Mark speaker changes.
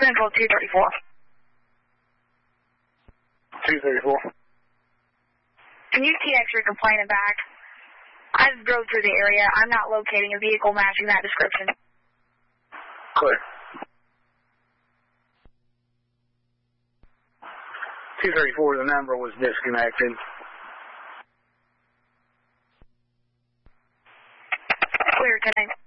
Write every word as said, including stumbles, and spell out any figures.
Speaker 1: Central two thirty-four.
Speaker 2: two thirty-four.
Speaker 1: Can you T X your complainant back? I just drove through the area. I'm not locating a vehicle matching that description.
Speaker 2: Clear. two thirty-four, the number was disconnected.
Speaker 1: Clear, connect.